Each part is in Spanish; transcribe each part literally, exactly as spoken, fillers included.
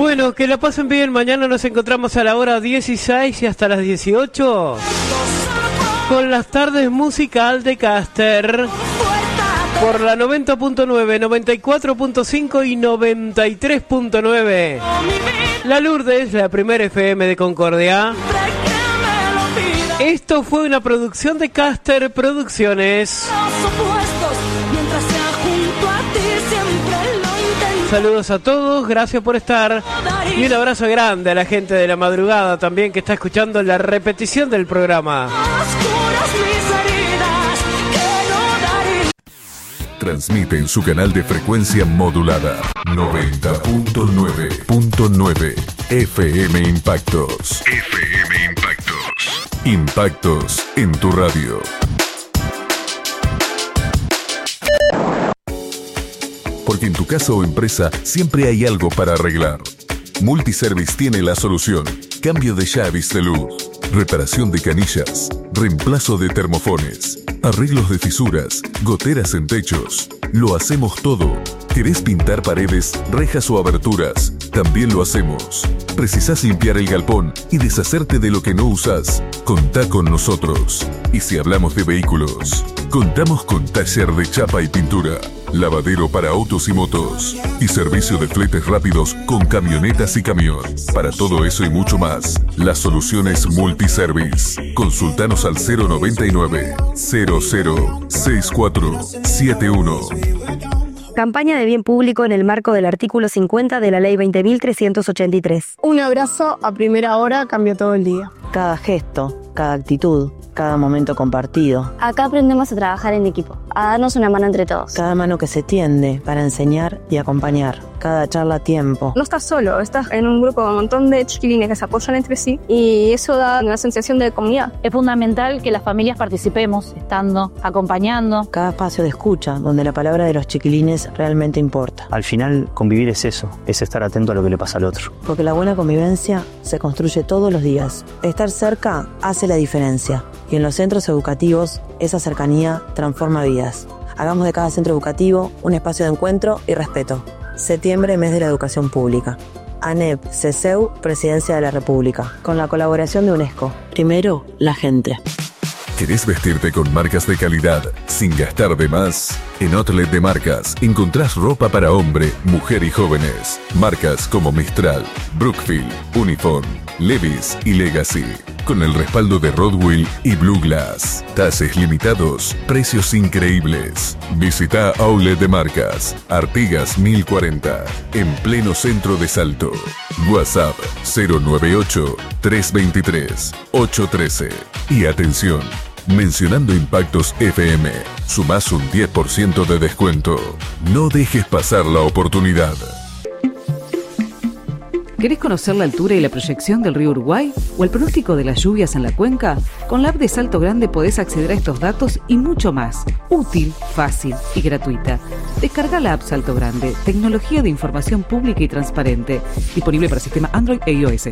Bueno, que la pasen bien. Mañana nos encontramos a la hora dieciséis y hasta las dieciocho con las tardes musical de Caster por la noventa punto nueve, noventa y cuatro punto cinco y noventa y tres punto nueve. La Lourdes, la primera F M de Concordia. Esto fue una producción de Caster Producciones. Saludos a todos, gracias por estar y un abrazo grande a la gente de la madrugada también que está escuchando la repetición del programa. Transmite en su canal de frecuencia modulada noventa punto nueve punto nueve F M Impactos. F M Impactos. Impactos en tu radio. Porque en tu casa o empresa siempre hay algo para arreglar. Multiservice tiene la solución. Cambio de llaves de luz, reparación de canillas, reemplazo de termofones, arreglos de fisuras, goteras en techos. Lo hacemos todo. ¿Querés pintar paredes, rejas o aberturas? También lo hacemos. ¿Precisás limpiar el galpón y deshacerte de lo que no usás? Contá con nosotros. Y si hablamos de vehículos, contamos con taller de chapa y pintura, lavadero para autos y motos y servicio de fletes rápidos con camionetas y camión. Para todo eso y mucho más, la solución es Multiservice. Consultanos al cero noventa y nueve, cero cero seis cuatro siete uno. Campaña de bien público en el marco del artículo cincuenta de la Ley veinte mil trescientos ochenta y tres. Un abrazo a primera hora cambia todo el día. Cada gesto, cada actitud, cada momento compartido. Acá aprendemos a trabajar en equipo, a darnos una mano entre todos. Cada mano que se tiende para enseñar y acompañar. Cada charla a tiempo. No estás solo, estás en un grupo con un montón de chiquilines que se apoyan entre sí y eso da una sensación de comunidad. Es fundamental que las familias participemos, estando, acompañando. Cada espacio de escucha, donde la palabra de los chiquilines realmente importa. Al final, convivir es eso, es estar atento a lo que le pasa al otro. Porque la buena convivencia se construye todos los días. Estar cerca hace la diferencia. Y en los centros educativos, esa cercanía transforma vidas. Hagamos de cada centro educativo un espacio de encuentro y respeto. Septiembre, mes de la educación pública. ANEP, CESEU, Presidencia de la República. Con la colaboración de UNESCO. Primero, la gente. ¿Querés vestirte con marcas de calidad sin gastar de más? En Outlet de Marcas encontrás ropa para hombre, mujer y jóvenes. Marcas como Mistral, Brookfield, Uniform, Levi's y Legacy. Con el respaldo de Rodwell y Blue Glass. Tases limitados, precios increíbles. Visita Outlet de Marcas, Artigas mil cuarenta, en pleno centro de Salto. WhatsApp cero nueve ocho, tres dos tres, ocho uno tres. Y atención, mencionando Impactos F M, sumás un diez por ciento de descuento. No dejes pasar la oportunidad. ¿Querés conocer la altura y la proyección del río Uruguay o el pronóstico de las lluvias en la cuenca? Con la app de Salto Grande podés acceder a estos datos y mucho más. Útil, fácil y gratuita. Descarga la app Salto Grande, tecnología de información pública y transparente. Disponible para sistema Android e iOS.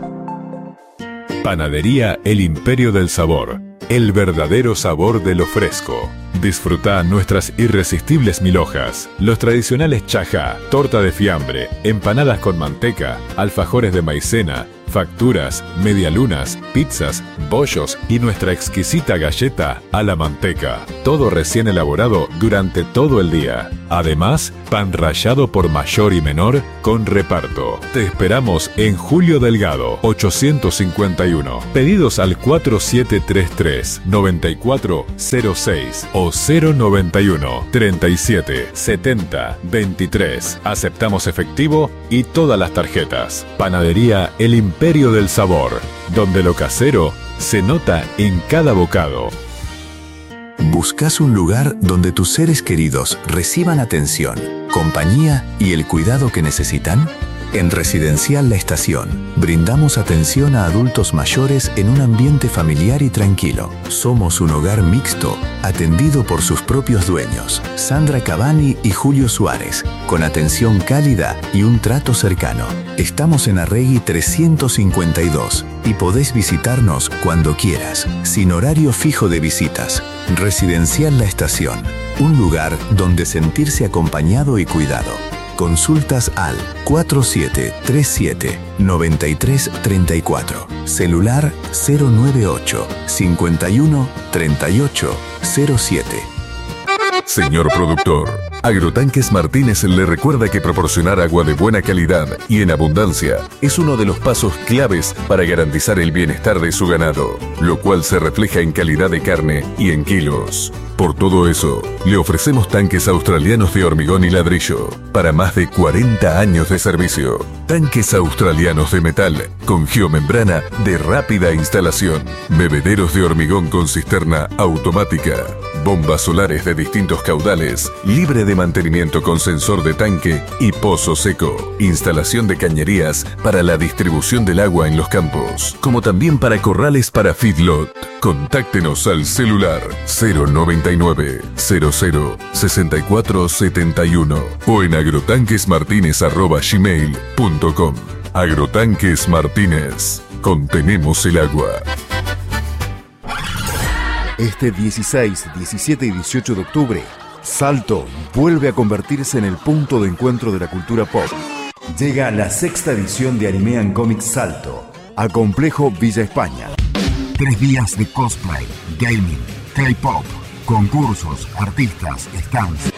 Panadería El Imperio del Sabor. El verdadero sabor de lo fresco. Disfruta nuestras irresistibles mil hojas, los tradicionales chajá, torta de fiambre, empanadas con manteca, alfajores de maicena, facturas, medialunas, pizzas, bollos y nuestra exquisita galleta a la manteca. Todo recién elaborado durante todo el día. Además, pan rallado por mayor y menor con reparto. Te esperamos en Julio Delgado, ochocientos cincuenta y uno. Pedidos al cuatro siete tres tres, nueve cuatro cero seis o cero noventa y uno, treinta y siete, setenta, veintitrés. Aceptamos efectivo y todas las tarjetas. Panadería El Imperio del Sabor, donde lo casero se nota en cada bocado. ¿Buscas un lugar donde tus seres queridos reciban atención, compañía y el cuidado que necesitan? En Residencial La Estación, brindamos atención a adultos mayores en un ambiente familiar y tranquilo. Somos un hogar mixto, atendido por sus propios dueños, Sandra Cavani y Julio Suárez, con atención cálida y un trato cercano. Estamos en Arregui trescientos cincuenta y dos y podés visitarnos cuando quieras, sin horario fijo de visitas. Residencial La Estación, un lugar donde sentirse acompañado y cuidado. Consultas al cuatro siete tres siete nueve tres tres cuatro. Celular cero nueve ocho cinco uno tres ocho cero siete. Señor productor, Agrotanques Martínez le recuerda que proporcionar agua de buena calidad y en abundancia es uno de los pasos claves para garantizar el bienestar de su ganado, lo cual se refleja en calidad de carne y en kilos. Por todo eso, le ofrecemos tanques australianos de hormigón y ladrillo para más de cuarenta años de servicio. Tanques australianos de metal con geomembrana de rápida instalación. Bebederos de hormigón con cisterna automática. Bombas solares de distintos caudales, libre de mantenimiento con sensor de tanque y pozo seco. Instalación de cañerías para la distribución del agua en los campos, como también para corrales para feedlot. Contáctenos al celular cero noventa y nueve cero cero sesenta y cuatro setenta y uno o en agrotanquesmartinez arroba gmail punto com. Agrotanques Martínez. Contenemos el agua. Este dieciséis, diecisiete y dieciocho de octubre, Salto vuelve a convertirse en el punto de encuentro de la cultura pop. Llega la sexta edición de Anime and Comics Salto, a Complejo Villa España. Tres días de cosplay, gaming, K-pop, concursos, artistas, stands,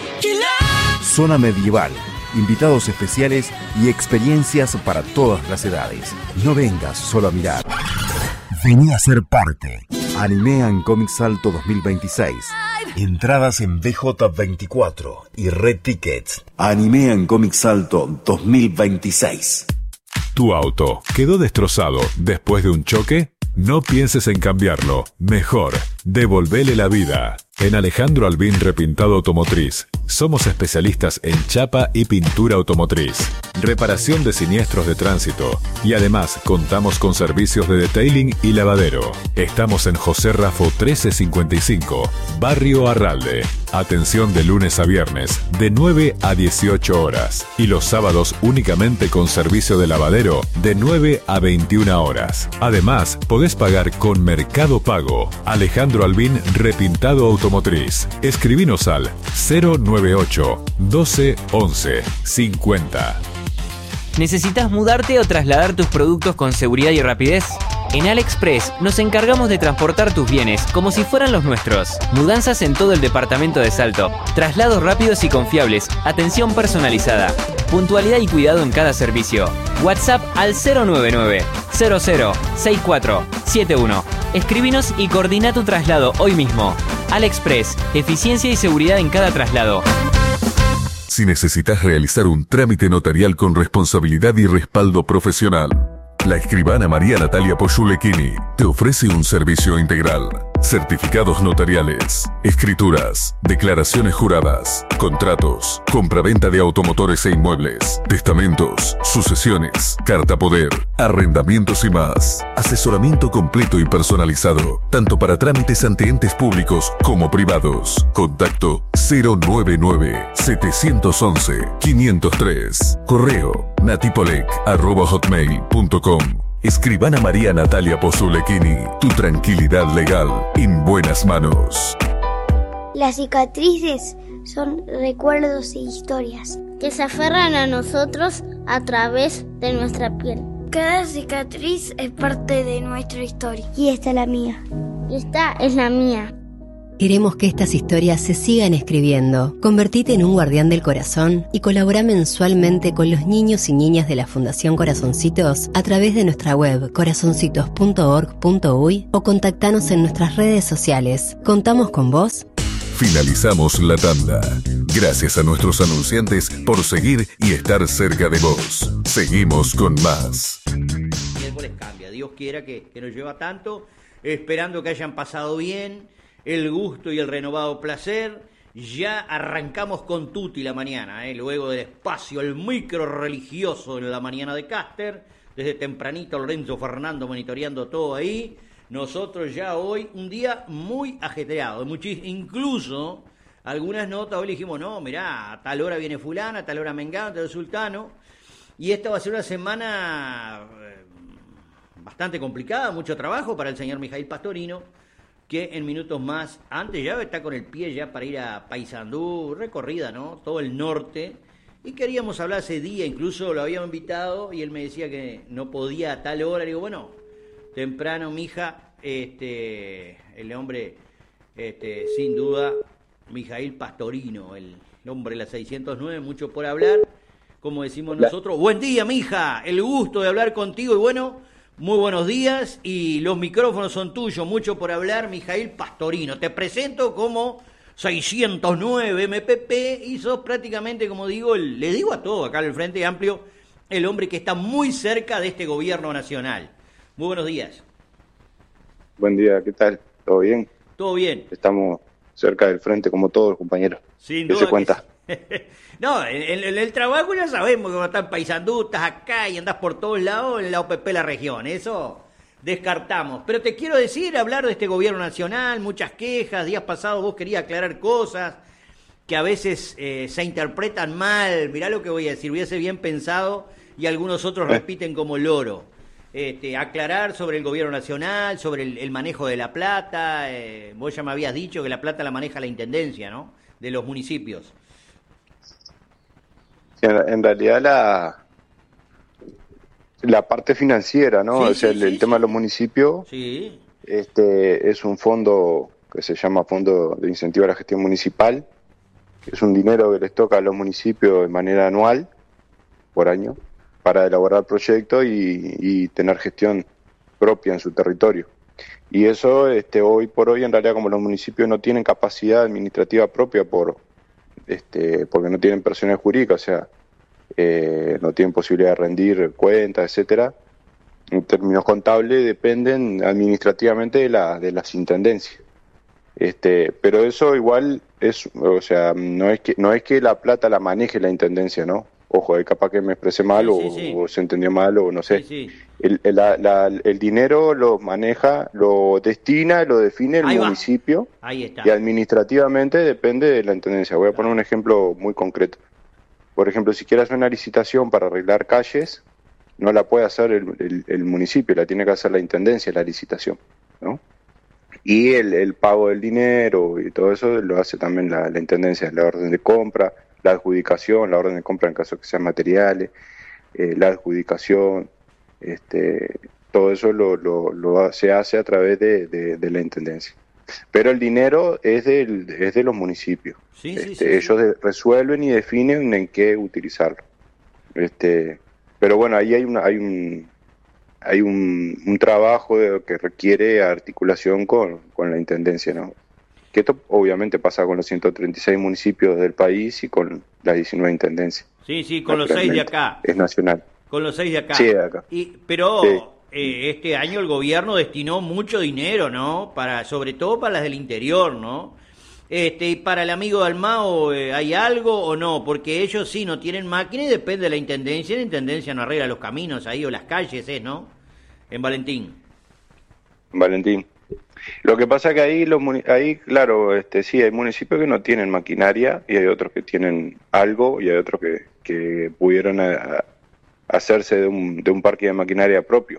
zona medieval, invitados especiales y experiencias para todas las edades. No vengas solo a mirar. Vení a ser parte. Anime and Comics Salto dos mil veintiséis. Entradas en B J veinticuatro y Red Tickets. Anime and Comics Salto dos mil veintiséis. ¿Tu auto quedó destrozado después de un choque? No pienses en cambiarlo. Mejor, devolvele la vida. En Alejandro Albín Repintado Automotriz, somos especialistas en chapa y pintura automotriz, reparación de siniestros de tránsito y además contamos con servicios de detailing y lavadero. Estamos en José Rafo trece cincuenta y cinco, Barrio Arralde. Atención de lunes a viernes, de nueve a dieciocho horas. Y los sábados únicamente con servicio de lavadero, de nueve a veintiuna horas. Además, podés pagar con Mercado Pago. Alejandro Albín Repintado Automotriz. Escribinos al cero nueve ocho doce once cincuenta. ¿Necesitas mudarte o trasladar tus productos con seguridad y rapidez? En AliExpress nos encargamos de transportar tus bienes como si fueran los nuestros. Mudanzas en todo el departamento de Salto, traslados rápidos y confiables, atención personalizada, puntualidad y cuidado en cada servicio. WhatsApp al cero nueve nueve cero cero seis cuatro siete uno. Escribinos y coordina tu traslado hoy mismo. AliExpress, eficiencia y seguridad en cada traslado. Si necesitas realizar un trámite notarial con responsabilidad y respaldo profesional, la escribana María Natalia Poyulekini te ofrece un servicio integral. Certificados notariales, escrituras, declaraciones juradas, contratos, compraventa de automotores e inmuebles, testamentos, sucesiones, carta poder, arrendamientos y más. Asesoramiento completo y personalizado, tanto para trámites ante entes públicos como privados. Contacto cero nueve nueve siete once quinientos tres. Correo natipolec arroba hotmail punto com. Escribana María Natalia Poyulekini, tu tranquilidad legal en buenas manos. Las cicatrices son recuerdos e historias que se aferran a nosotros a través de nuestra piel. Cada cicatriz es parte de nuestra historia. Y esta es la mía. Y esta es la mía. Queremos que estas historias se sigan escribiendo. Convertite en un guardián del corazón y colabora mensualmente con los niños y niñas de la Fundación Corazoncitos a través de nuestra web corazoncitos punto org punto uy o contactanos en nuestras redes sociales. ¿Contamos con vos? Finalizamos la tanda. Gracias a nuestros anunciantes por seguir y estar cerca de vos. Seguimos con más. Miércoles cambia. Dios quiera que, que nos lleva tanto, esperando que hayan pasado bien el gusto y el renovado placer. Ya arrancamos con Tuti la mañana, ¿eh? Luego del espacio, el micro religioso en la mañana de Caster, desde tempranito Lorenzo Fernando monitoreando todo ahí. Nosotros ya hoy, un día muy ajetreado, muchis- incluso algunas notas hoy le dijimos, no, mirá, a tal hora viene fulana, a tal hora mengano, a tal sultano, y esta va a ser una semana eh, bastante complicada, mucho trabajo para el señor Mijail Pastorino, que en minutos más, antes ya está con el pie ya para ir a Paysandú, recorrida, ¿no? Todo el norte, y queríamos hablar ese día, incluso lo habíamos invitado y él me decía que no podía a tal hora. Le digo, bueno, temprano, mija, este, el hombre, este, sin duda, Mijail Pastorino, el hombre de la seiscientos nueve, mucho por hablar, como decimos nosotros. Buen día, mija, el gusto de hablar contigo y bueno, muy buenos días y los micrófonos son tuyos, mucho por hablar, Mijail Pastorino. Te presento como seiscientos nueve M P P y sos prácticamente, como digo, el, le digo a todo acá en el Frente Amplio, el hombre que está muy cerca de este gobierno nacional. Muy buenos días. Buen día, ¿qué tal? ¿Todo bien? Todo bien. Estamos cerca del frente como todos, compañeros. Sin duda. ¿Qué se cuenta? No, en, en, en el trabajo ya sabemos que estás en Paysandú, estás acá y andás por todos lados en la O P P La Región. Eso descartamos. Pero te quiero decir, hablar de este gobierno nacional, muchas quejas. Días pasados vos querías aclarar cosas que a veces eh, se interpretan mal. Mirá lo que voy a decir, hubiese bien pensado y algunos otros ¿Eh? repiten como loro. Este, aclarar sobre el gobierno nacional, sobre el, el manejo de la plata. Eh, vos ya me habías dicho que la plata la maneja la intendencia, ¿no? De los municipios. Sí, en, en realidad la la parte financiera, ¿no? Sí, o sea, sí, el, el sí, tema sí. de los municipios Sí. este es un fondo que se llama Fondo de Incentivo a la Gestión Municipal, que es un dinero que les toca a los municipios de manera anual, por año, para elaborar proyectos y, y tener gestión propia en su territorio. Y eso, este, hoy por hoy, en realidad, como los municipios no tienen capacidad administrativa propia por, este, porque no tienen personas jurídicas, o sea, eh, no tienen posibilidad de rendir cuentas, etcétera, en términos contables dependen administrativamente de, la, de las intendencias. Este, pero eso igual es, o sea, no es que no es que la plata la maneje la intendencia, ¿no? Ojo, ahí capaz que me expresé mal, sí, o, sí, sí. o se entendió mal o no sé. Sí, sí. El, el, la, la, el dinero lo maneja, lo destina, lo define el ahí municipio. Ahí está. Y administrativamente depende de la intendencia. Voy a poner un ejemplo muy concreto. Por ejemplo, si quieres hacer una licitación para arreglar calles, no la puede hacer el, el, el municipio, la tiene que hacer la intendencia, la licitación, ¿no? Y el, el pago del dinero y todo eso lo hace también la, la intendencia, la orden de compra, la adjudicación, la orden de compra en caso que sean materiales, eh, la adjudicación, este, todo eso lo, lo, lo se hace a través de, de, de la intendencia. Pero el dinero es, del, es de los municipios. Sí, este, sí, sí, ellos sí. De, resuelven y definen en qué utilizarlo. Este, pero bueno, ahí hay, una, hay un hay un, un trabajo de, que requiere articulación con, con la intendencia, ¿no? Que esto obviamente pasa con los ciento treinta y seis municipios del país y con las diecinueve intendencias. Sí, sí, con los seis de acá. Es nacional. Con los seis de acá. Sí, de acá. Y, pero sí. eh, este año el gobierno destinó mucho dinero, ¿no? Para, sobre todo para las del interior, ¿no? Este, y para el amigo de Almao, eh, ¿hay algo o no? Porque ellos sí no tienen máquina y depende de la intendencia. La intendencia no arregla los caminos ahí o las calles, ¿eh? ¿No? En Valentín. En Valentín. Lo que pasa que ahí, los, ahí claro, este, sí, hay municipios que no tienen maquinaria y hay otros que tienen algo y hay otros que, que pudieron a, a hacerse de un, de un parque de maquinaria propio.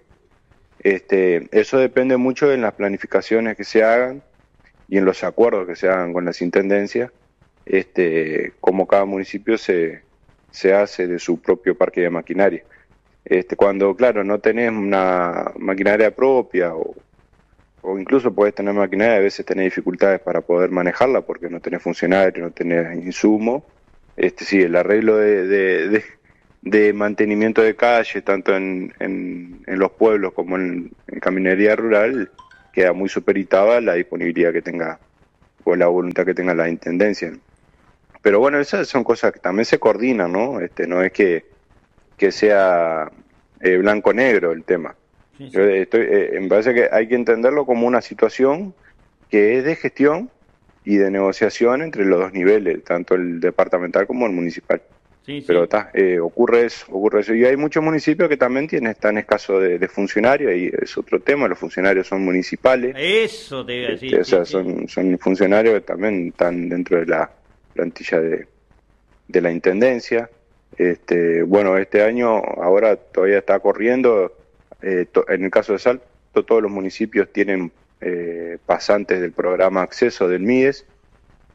Este, eso depende mucho en las planificaciones que se hagan y en los acuerdos que se hagan con las intendencias, este, como cada municipio se, se hace de su propio parque de maquinaria. Este, cuando, claro, no tenés una maquinaria propia o, o incluso podés tener maquinaria, a veces tenés dificultades para poder manejarla porque no tenés funcionarios, no tenés insumo. Este, sí, el arreglo de, de, de, de mantenimiento de calles, tanto en, en, en los pueblos como en, en caminería rural, queda muy superitada la disponibilidad que tenga o la voluntad que tenga la intendencia. Pero bueno, esas son cosas que también se coordinan, ¿no? Este, no es que, que sea eh, blanco-negro el tema. Sí, sí. Yo estoy, eh, me parece que hay que entenderlo como una situación que es de gestión y de negociación entre los dos niveles, tanto el departamental como el municipal. Sí, sí. Pero ta, eh, ocurre eso, ocurre eso. Y hay muchos municipios que también tienen, están escasos de, de funcionarios, y es otro tema, los funcionarios son municipales. Eso te iba a decir. Este, o sea, sí, son, sí. son funcionarios que también están dentro de la plantilla de, de la intendencia. Este, bueno, este año ahora todavía está corriendo, eh, to, en el caso de Salto, todos los municipios tienen eh, pasantes del programa Acceso del M I D E S.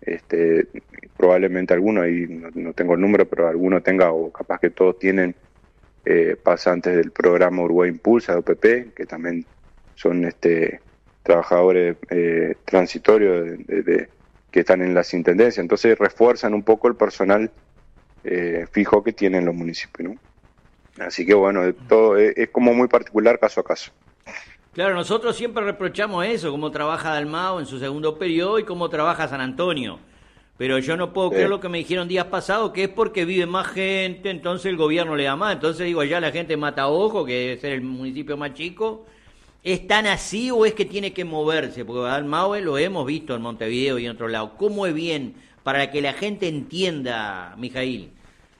este, probablemente alguno, y no, no tengo el número, pero alguno tenga, o capaz que todos tienen eh, pasantes del programa Uruguay Impulsa de O P P, que también son este trabajadores eh, transitorios de, de, de, que están en las intendencias. Entonces refuerzan un poco el personal eh, fijo que tienen los municipios, ¿no? Así que bueno, todo es, es como muy particular caso a caso. Claro, nosotros siempre reprochamos eso, cómo trabaja Dalmau en su segundo periodo y cómo trabaja San Antonio. Pero yo no puedo sí. creer lo que me dijeron días pasados, que es porque vive más gente, entonces el gobierno le da más. Entonces digo, allá la gente mata ojo, que debe ser el municipio más chico. ¿Es tan así o es que tiene que moverse? Porque Dalmau lo hemos visto en Montevideo y en otro lado. ¿Cómo es bien para que la gente entienda, Mijail?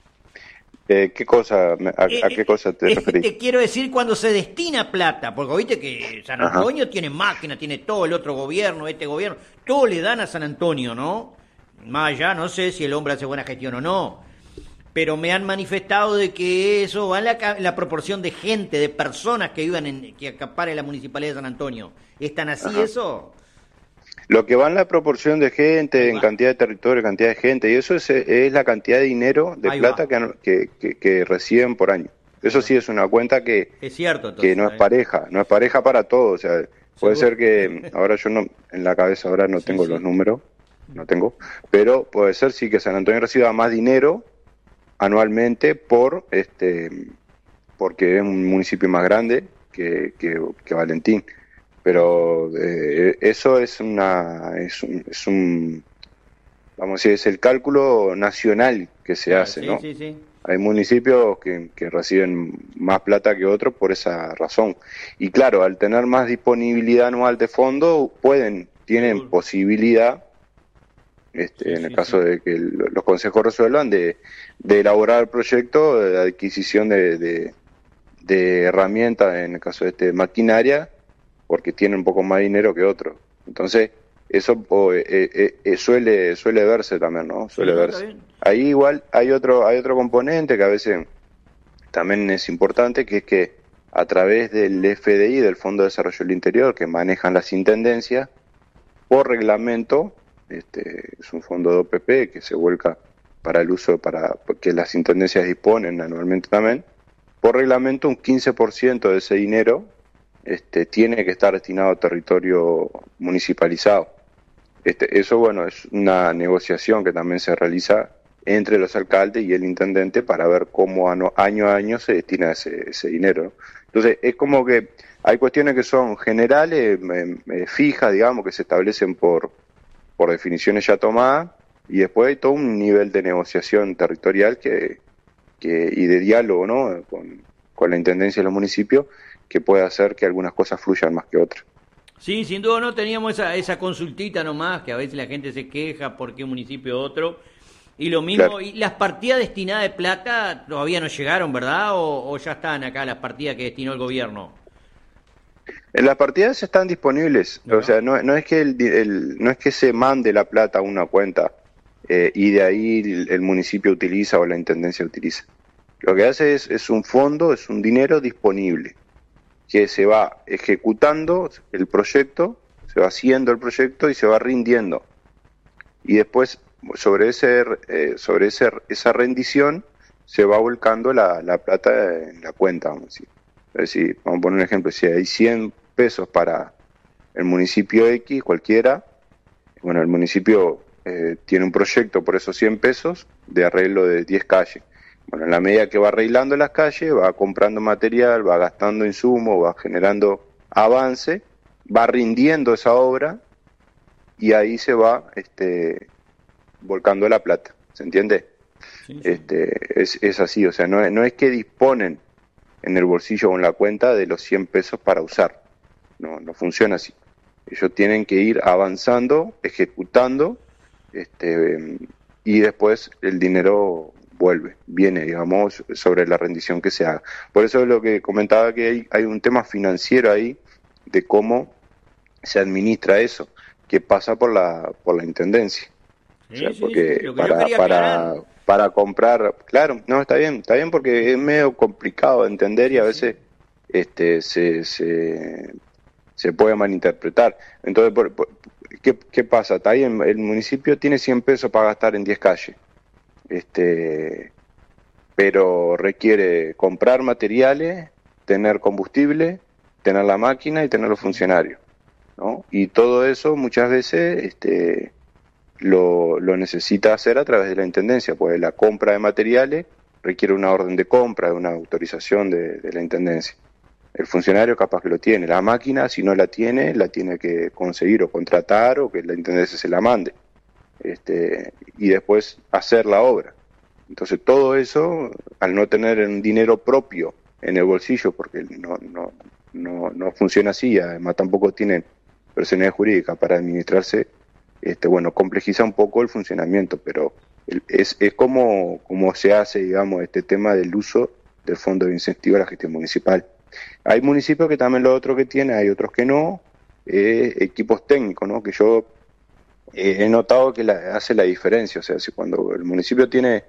Eh, ¿Qué cosa, a, eh, a qué cosa te eh, referís? Te quiero decir cuando se destina plata, porque viste que San Antonio Ajá. tiene máquina, tiene todo, el otro gobierno, este gobierno, todo le dan a San Antonio, ¿no? Más allá, no sé si el hombre hace buena gestión o no, pero me han manifestado de que eso va en la, la proporción de gente, de personas que vivan en, que acaparen la Municipalidad de San Antonio. ¿Es tan así Ajá. eso? Lo que va en la proporción de gente, en cantidad de territorio, cantidad de gente, y eso es, es la cantidad de dinero, de Ahí plata que, que, que, que reciben por año. Eso sí es una cuenta que, es cierto, entonces, que no es pareja, no es pareja para todos. O sea, puede ser que, ahora yo no, en la cabeza ahora no tengo sí, los sí. números, no tengo, pero puede ser sí que San Antonio reciba más dinero anualmente por este porque es un municipio más grande que, que, que Valentín. Pero eh, eso es una es un, es un vamos a decir es el cálculo nacional que se ah, hace, sí, ¿no? Sí, sí. Hay municipios que, que reciben más plata que otros por esa razón. Y claro, al tener más disponibilidad anual de fondo, pueden tienen sí. posibilidad, este, sí, en el sí, caso sí. de que el, los consejos resuelvan, de, de elaborar el proyecto de adquisición de, de, de herramientas, en el caso de este maquinaria, porque tiene un poco más dinero que otros. Entonces, eso oh, eh, eh, eh, suele suele verse también, ¿no? Suele sí, verse. Ahí igual hay otro hay otro componente que a veces también es importante, que es que a través del F D I, del Fondo de Desarrollo del Interior, que manejan las intendencias, por reglamento, este es un fondo de O P P que se vuelca para el uso, para que las intendencias disponen anualmente también, por reglamento un quince por ciento de ese dinero Este, tiene que estar destinado a territorio municipalizado. Este, eso, bueno, es una negociación que también se realiza entre los alcaldes y el intendente para ver cómo ano, año a año se destina ese, ese dinero, ¿no? Entonces, es como que hay cuestiones que son generales, eh, eh, fijas, digamos, que se establecen por, por definiciones ya tomadas, y después hay todo un nivel de negociación territorial que, que y de diálogo, ¿no? con, con la intendencia y los municipios, que puede hacer que algunas cosas fluyan más que otras. Sí, sin duda no teníamos esa, esa consultita nomás, que a veces la gente se queja por qué un municipio u otro, y lo mismo, claro. Y las partidas destinadas de plata todavía no llegaron, ¿verdad? O, o ya están acá las partidas que destinó el gobierno. Las partidas están disponibles, ¿no? O sea, no, no es que el, el, no es que se mande la plata a una cuenta eh, y de ahí el, el municipio utiliza o la intendencia utiliza. Lo que hace es, es un fondo, es un dinero disponible, que se va ejecutando el proyecto, se va haciendo el proyecto y se va rindiendo. Y después, sobre ese eh, sobre ese, esa rendición, se va volcando la, la plata en la cuenta, vamos a decir. Es decir, vamos a poner un ejemplo, si hay cien pesos para el municipio X, cualquiera, bueno, el municipio eh, tiene un proyecto por esos cien pesos de arreglo de diez calles. Bueno, en la medida que va arreglando las calles, va comprando material, va gastando insumos, va generando avance, va rindiendo esa obra y ahí se va este, volcando la plata. ¿Se entiende? Sí, sí. Este, es, es así, o sea, no, no es que disponen en el bolsillo o en la cuenta de los cien pesos para usar. No, no funciona así. Ellos tienen que ir avanzando, ejecutando, este, y después el dinero vuelve, viene, digamos, sobre la rendición que se haga. Por eso es lo que comentaba, que hay, hay un tema financiero ahí de cómo se administra eso, que pasa por la por la intendencia. Sí, o sea, porque sí, sí, para para para comprar, claro, no, está bien, está bien, porque es medio complicado de entender y a veces este se se se puede malinterpretar. Entonces, por, por, ¿qué, ¿qué pasa? Está ahí el, el municipio tiene cien pesos para gastar en diez calles, este, pero requiere comprar materiales, tener combustible, tener la máquina y tener los funcionarios, ¿no? Y todo eso muchas veces este, lo, lo necesita hacer a través de la intendencia, pues la compra de materiales requiere una orden de compra, una autorización de, de la intendencia. El funcionario capaz que lo tiene, la máquina si no la tiene, la tiene que conseguir o contratar o que la intendencia se la mande, este, y después hacer la obra. Entonces todo eso, al no tener un dinero propio en el bolsillo, porque no, no, no, no funciona así, además tampoco tienen personalidad jurídica para administrarse, este, bueno, complejiza un poco el funcionamiento, pero el, es, es como, como se hace, digamos, este tema del uso del fondo de incentivo a la gestión municipal. Hay municipios que también lo otro que tienen, hay otros que no, eh, equipos técnicos, ¿no? Que yo eh, he notado que la, hace la diferencia, o sea, si cuando el municipio tiene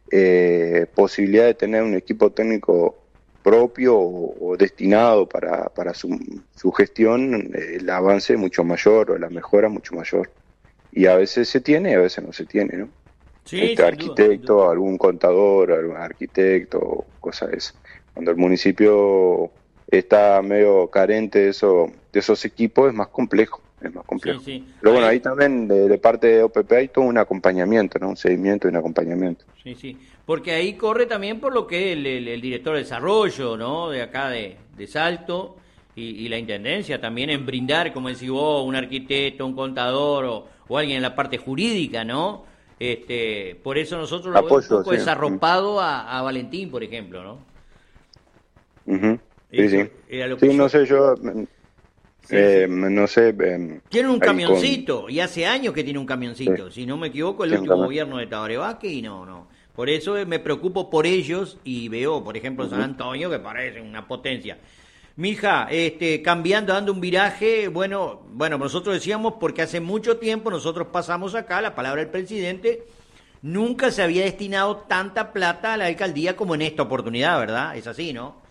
eh, posibilidad de tener un equipo técnico propio o, o destinado para, para su, su gestión, eh, el avance es mucho mayor o la mejora mucho mayor. Y a veces se tiene y a veces no se tiene, ¿no? Sí, este arquitecto, duda, algún contador, algún arquitecto, cosas de esas. Cuando el municipio está medio carente de, eso, de esos equipos es más complejo, es más complejo. Sí, sí. Pero bueno, ahí, ahí también de, de parte de O P P hay todo un acompañamiento, ¿no? Un seguimiento y un acompañamiento. Sí, sí, porque ahí corre también por lo que es el, el, el director de desarrollo, ¿no? De acá de, de Salto y, y la intendencia también en brindar, como decís vos, un arquitecto, un contador o, o alguien en la parte jurídica, ¿no? Este, por eso nosotros lo vemos un poco sí. desarropado a, a Valentín, por ejemplo, ¿no? Uh-huh. Sí, sí. Sí, no sé, yo sí, eh, sí. no sé. Eh, tiene un camioncito, con... y hace años que tiene un camioncito, sí. si no me equivoco, el sí, último gobierno de Tabaré Vázquez, y no, no. Por eso me preocupo por ellos y veo, por ejemplo, uh-huh. San Antonio, que parece una potencia. Mija, este, cambiando, dando un viraje, bueno, bueno, nosotros decíamos, porque hace mucho tiempo nosotros pasamos acá, la palabra del presidente, nunca se había destinado tanta plata a la alcaldía como en esta oportunidad, ¿verdad? Es así, ¿no?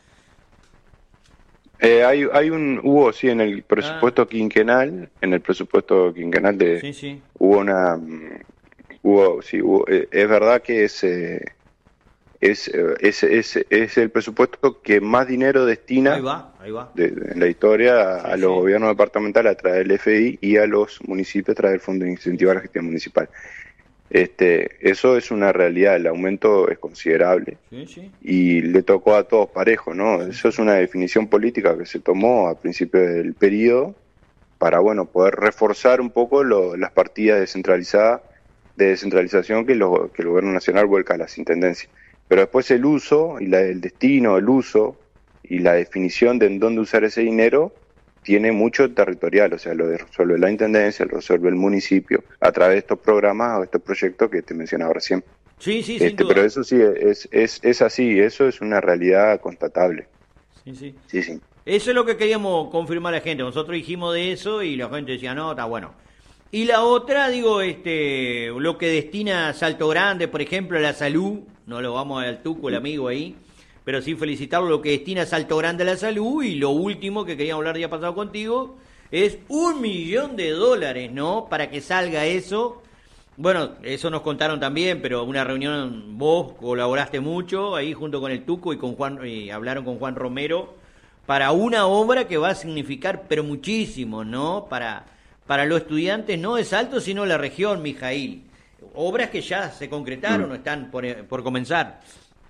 Eh, hay, hay un, hubo, sí, en el presupuesto ah. quinquenal, en el presupuesto quinquenal de, sí, sí. hubo una, hubo, sí, hubo, eh, es verdad que es, eh, es, es, es, es el presupuesto que más dinero destina ahí va, ahí va. De, de, en la historia a, sí, a los sí. gobiernos departamentales a través del F I y a los municipios a través del Fondo de Incentivo a la Gestión Municipal. Este, eso es una realidad, el aumento es considerable sí, sí. y le tocó a todos parejo, ¿no? Eso es una definición política que se tomó a principio del periodo para, bueno, poder reforzar un poco lo, las partidas descentralizadas de descentralización que, lo, que el gobierno nacional vuelca a las intendencias. Pero después el uso y la, el destino, el uso y la definición de en dónde usar ese dinero tiene mucho territorial, o sea, lo resuelve la intendencia, lo resuelve el municipio, a través de estos programas o estos proyectos que te mencionaba recién. Sí, sí, este, sin duda. Pero eso sí, es, es, es así, eso es una realidad constatable. Sí, sí. Sí, sí. Eso es lo que queríamos confirmar a la gente, nosotros dijimos de eso y la gente decía, no, está bueno. Y la otra, digo, este, lo que destina Salto Grande, por ejemplo, a la salud, no lo vamos al tuco, el amigo ahí, pero sí felicitarlo lo que destina Salto Grande a la salud. Y lo último que queríamos hablar día pasado contigo es un millón de dólares, ¿no? Para que salga eso. Bueno, eso nos contaron también, pero una reunión, vos colaboraste mucho ahí junto con el Tuco y con Juan, y hablaron con Juan Romero para una obra que va a significar, pero muchísimo, ¿no? Para, para los estudiantes, no de Salto, sino la región, Mijail. Obras que ya se concretaron mm. o están por, por comenzar.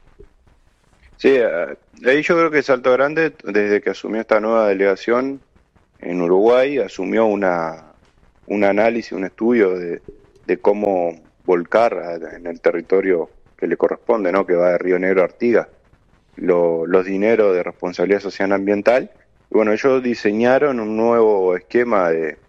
Sí, ahí yo creo que Salto Grande, desde que asumió esta nueva delegación en Uruguay, asumió una un análisis, un estudio de, de cómo volcar en el territorio que le corresponde, ¿no? Que va de Río Negro a Artigas, lo, los dineros de responsabilidad social ambiental. Y bueno, ellos diseñaron un nuevo esquema de,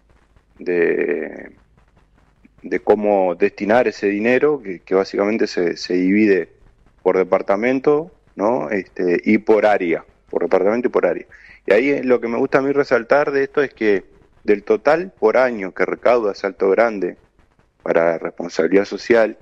de, de cómo destinar ese dinero, que, que básicamente se, se divide por departamento, ¿no? Este, y por área, por departamento y por área. Y ahí lo que me gusta a mí resaltar de esto es que del total por año que recauda Salto Grande para responsabilidad social,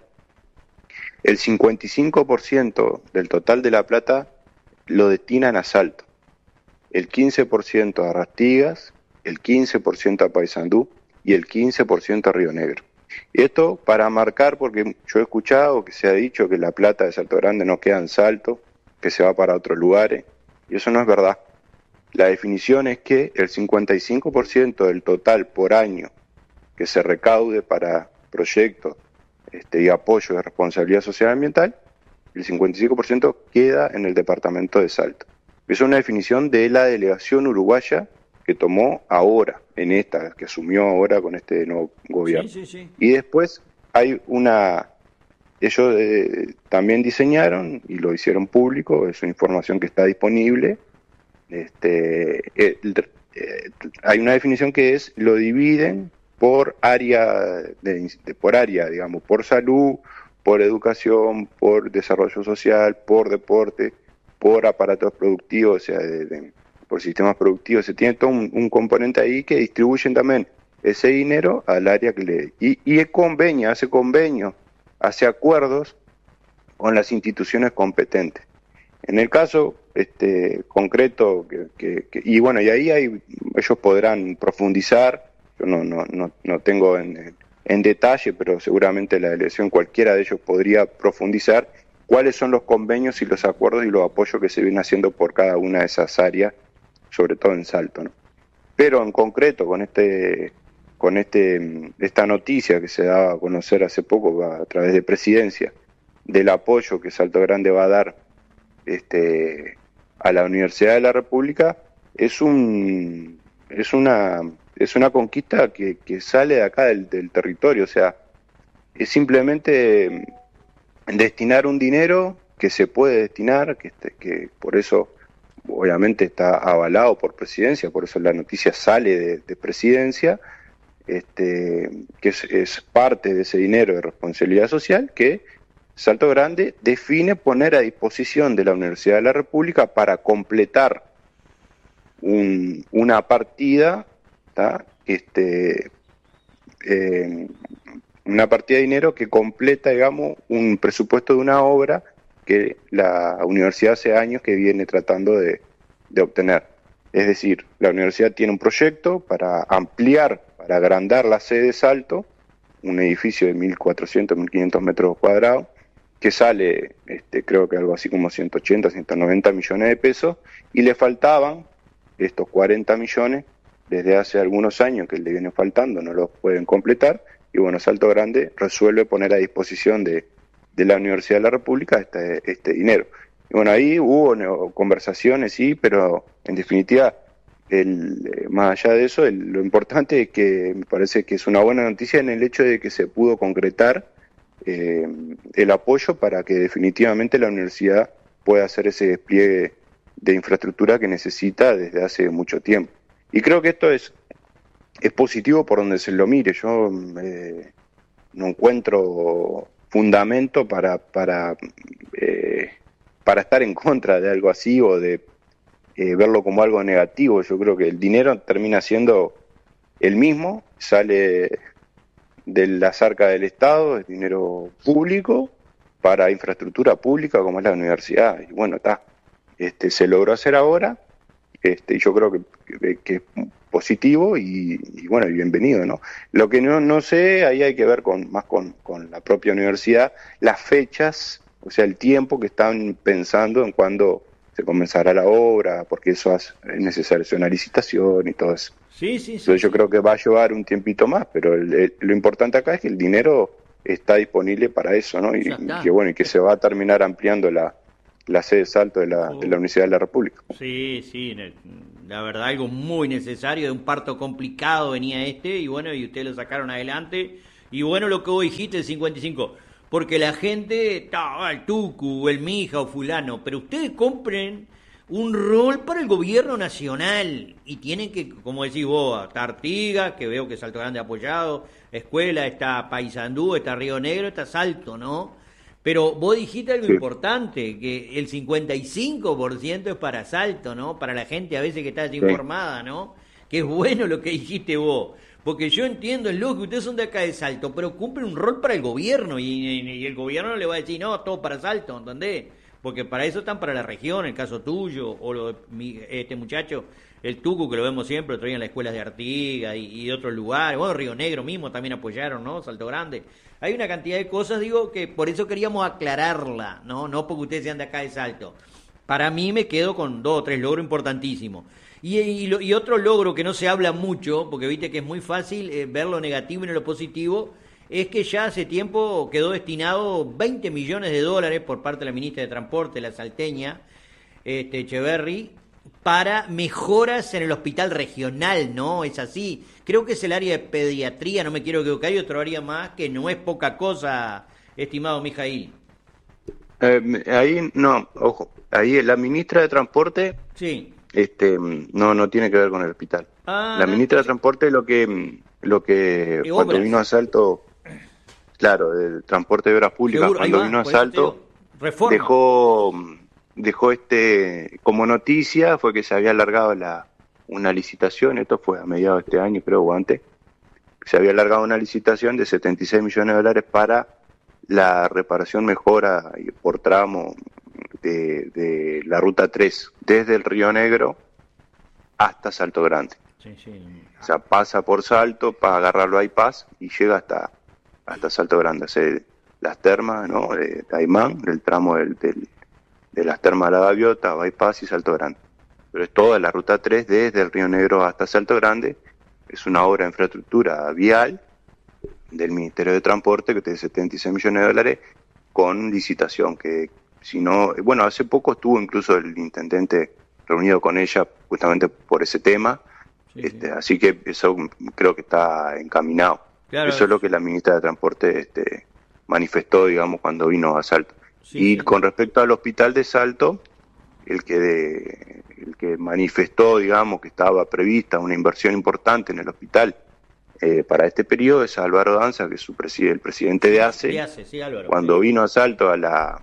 el cincuenta y cinco por ciento del total de la plata lo destinan a Salto. el quince por ciento a Artigas, el quince por ciento a Paysandú y el quince por ciento a Río Negro. Y esto para marcar, porque yo he escuchado que se ha dicho que la plata de Salto Grande no queda en Salto, que se va para otros lugares, y eso no es verdad. La definición es que el cincuenta y cinco por ciento del total por año que se recaude para proyectos este, y apoyo de responsabilidad social ambiental, el cincuenta y cinco por ciento queda en el departamento de Salto. Esa es una definición de la delegación uruguaya que tomó ahora, en esta, que asumió ahora con este nuevo gobierno. Sí, sí, sí. Y después hay una... Ellos eh, también diseñaron y lo hicieron público, es una información que está disponible. Este, eh, eh, hay una definición que es, lo dividen por área, de, de, por área, digamos, por salud, por educación, por desarrollo social, por deporte, por aparatos productivos, o sea, de, de, por sistemas productivos. Se tiene todo un, un componente ahí que distribuyen también ese dinero al área que le... Y, y el convenio, hace convenio, hace acuerdos con las instituciones competentes. En el caso este concreto, que, que, que, y bueno, y ahí hay, ellos podrán profundizar, yo no, no, no, no tengo en, en detalle, pero seguramente la delegación, cualquiera de ellos podría profundizar cuáles son los convenios y los acuerdos y los apoyos que se vienen haciendo por cada una de esas áreas, sobre todo en Salto, ¿no? Pero en concreto, con este con este esta noticia que se daba a conocer hace poco a través de Presidencia, del apoyo que Salto Grande va a dar este a la Universidad de la República, es un es una es una conquista que, que sale de acá del, del territorio, o sea, es simplemente destinar un dinero que se puede destinar, que, que por eso obviamente está avalado por Presidencia, por eso la noticia sale de, de Presidencia, este, que es, es parte de ese dinero de responsabilidad social que Salto Grande define poner a disposición de la Universidad de la República para completar un, una partida, ¿tá? este, eh, una partida de dinero que completa, digamos, un presupuesto de una obra que la universidad hace años que viene tratando de, de obtener. Es decir, la universidad tiene un proyecto para ampliar, para agrandar la sede de Salto, un edificio de mil cuatrocientos, mil quinientos metros cuadrados, que sale, este, creo que algo así como ciento ochenta, ciento noventa millones de pesos, y le faltaban estos cuarenta millones desde hace algunos años que le vienen faltando, no los pueden completar, y bueno, Salto Grande resuelve poner a disposición de, de la Universidad de la República este, este dinero. Y bueno, ahí hubo no, conversaciones, sí, pero en definitiva, el, más allá de eso, el, lo importante es que me parece que es una buena noticia en el hecho de que se pudo concretar eh, el apoyo para que definitivamente la universidad pueda hacer ese despliegue de infraestructura que necesita desde hace mucho tiempo. Y creo que esto es es positivo por donde se lo mire. Yo eh, no encuentro fundamento para para eh, para estar en contra de algo así o de eh, verlo como algo negativo. Yo creo que el dinero termina siendo el mismo, sale de las arcas del Estado, es dinero público para infraestructura pública como es la universidad. Y bueno, está, este, se logró hacer ahora, este, y yo creo que, que, que es positivo y, y bueno, y bienvenido, ¿no? Lo que no, no sé, ahí hay que ver con más con, con la propia universidad, las fechas, o sea, el tiempo que están pensando en cuándo se comenzará la obra, porque eso es necesario, es una licitación y todo eso. Sí, sí, sí. Entonces yo creo que va a llevar un tiempito más, pero el, el, lo importante acá es que el dinero está disponible para eso, ¿no? Y, y que bueno, y que se va a terminar ampliando la, la sede de Salto de la, de la Universidad de la República. Sí, sí, la verdad algo muy necesario, de un parto complicado venía este, y bueno, y ustedes lo sacaron adelante, y bueno lo que vos dijiste, el cincuenta y cinco, porque la gente, ah, el Tucu, el Mija o fulano, pero ustedes compren un rol para el gobierno nacional, y tienen que, como decís vos, está Artigas, que veo que Salto Grande ha apoyado, Escuela, está Paysandú, está Río Negro, está Salto, ¿no? Pero vos dijiste algo sí. importante, que el cincuenta y cinco por ciento es para Salto, ¿no? Para la gente a veces que está desinformada, ¿no? Que es bueno lo que dijiste vos. Porque yo entiendo, es lógico, ustedes son de acá de Salto, pero cumplen un rol para el gobierno, y, y, y el gobierno le va a decir, no, todo para Salto, ¿entendés? porque para eso están para la región, el caso tuyo, o lo, mi, este muchacho, el Tucu, que lo vemos siempre, lo traían las escuelas de Artigas y, y de otros lugares, bueno, Río Negro mismo también apoyaron, ¿no? Salto Grande. Hay una cantidad de cosas, digo, que por eso queríamos aclararla, ¿no? No porque ustedes sean de acá de Salto. Para mí me quedo con dos o tres logros importantísimos. Y, y, lo, y otro logro que no se habla mucho, porque viste que es muy fácil eh, ver lo negativo y no lo positivo, es que ya hace tiempo quedó destinado veinte millones de dólares por parte de la ministra de Transporte, la salteña, este, Echeverry, para mejoras en el hospital regional, ¿no? Es así. Creo que es el área de pediatría, no me quiero equivocar, y otro área más, que no es poca cosa, estimado Mijail. Eh, ahí, no, ojo, ahí la ministra de Transporte... Sí. Este, no, no tiene que ver con el hospital. Ah, la ministra de Transporte lo que, lo que cuando obras. vino a Salto, claro, el transporte de obras públicas, Seguro, cuando va, vino a por eso Salto, reforma. dejó, dejó este, como noticia fue que se había alargado la, una licitación, esto fue a mediados de este año, creo, o antes, se había alargado una licitación de setenta y seis millones de dólares para la reparación, mejora por tramo de, de la ruta tres, desde el Río Negro hasta Salto Grande. Sí, sí. O sea, pasa por Salto para agarrarlo a bypass y llega hasta, hasta Salto Grande. O sea, las termas, ¿no? De Caimán, del tramo del, del, de las termas de la Gaviota, bypass y Salto Grande. Pero es toda la ruta tres desde el Río Negro hasta Salto Grande. Es una obra de infraestructura vial del Ministerio de Transporte que tiene setenta y seis millones de dólares con licitación, que si no, bueno, hace poco estuvo incluso el intendente reunido con ella justamente por ese tema, sí, este, sí. Así que eso creo que está encaminado. Claro. Eso es lo que la ministra de Transporte este, manifestó, digamos, cuando vino a Salto. Sí, y sí. Con respecto al hospital de Salto, el que de, el que manifestó, digamos, que estaba prevista una inversión importante en el hospital eh, para este periodo es Álvaro Danza, que es su preside, el presidente de ACE. Sí, ACE sí, Álvaro, cuando sí. vino a Salto a la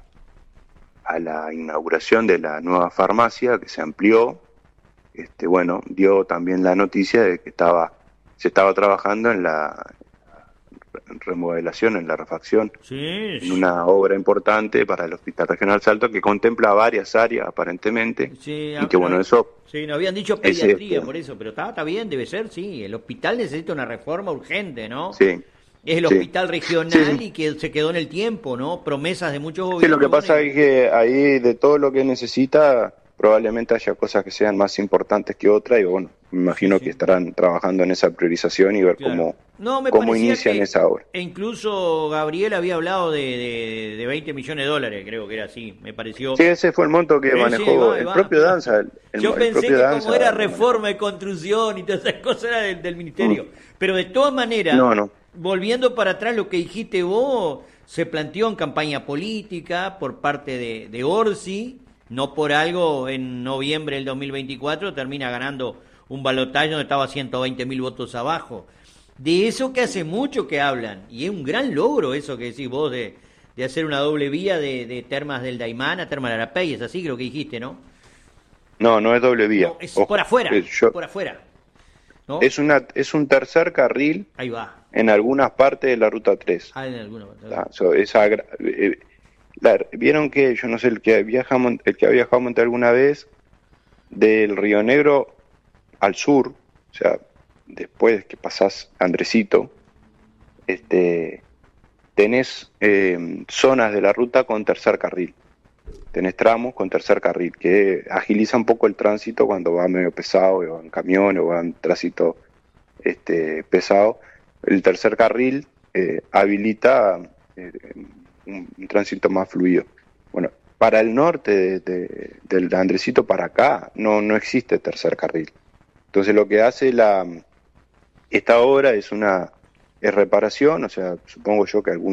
a la inauguración de la nueva farmacia que se amplió, este bueno, dio también la noticia de que estaba se estaba trabajando en la remodelación, en la refacción, sí, en sí. una obra importante para el Hospital Regional Salto que contempla varias áreas aparentemente, sí, y que bueno, eso... Sí, nos habían dicho pediatría este, por eso, pero está, está bien, debe ser, sí, el hospital necesita una reforma urgente, ¿no? Sí. Es el sí. hospital regional sí. y que se quedó en el tiempo, ¿no? Promesas de muchos gobiernos. Sí, lo que pasa es que ahí de todo lo que necesita probablemente haya cosas que sean más importantes que otras y bueno, me imagino sí, sí. que estarán trabajando en esa priorización y ver claro. cómo, no, me cómo inician que, esa obra. E incluso Gabriel había hablado de, de, de veinte millones de dólares, creo que era así, me pareció. Sí, ese fue el monto que sí, manejó sí, va, el va, propio va. Danza. El, el, Yo el pensé propio que Danza, como era reforma de construcción y todas esas cosas era del, del ministerio, mm. pero de todas maneras... No, no. Volviendo para atrás, lo que dijiste vos, se planteó en campaña política por parte de, de Orsi, no por algo en noviembre del dos mil veinticuatro termina ganando un balotaje donde estaba ciento veinte mil votos abajo. De eso que hace mucho que hablan, y es un gran logro eso que decís vos de, de hacer una doble vía de, de Termas del Daimán a Termas de Arapey, es así creo que dijiste, ¿no? No, no es doble vía. No, es Ojo, por afuera, yo... por afuera. ¿No? Es, una, es un tercer carril. Ahí va. En algunas partes de la ruta tres. Ah, en algunas partes. Ah, so, esa, eh, la, Vieron que, yo no sé, el que, viaja, el que ha viajado a Monte alguna vez, del Río Negro al sur, o sea, después que pasás Andresito, este, tenés eh, zonas de la ruta con tercer carril. Tenés tramos con tercer carril, que agiliza un poco el tránsito cuando va medio pesado, o en camión, o va en tránsito este, pesado. El tercer carril eh, habilita eh, un, un tránsito más fluido. Bueno, para el norte de, de, del Andresito para acá no, no existe tercer carril. Entonces lo que hace la esta obra es una es reparación, o sea, supongo yo que algún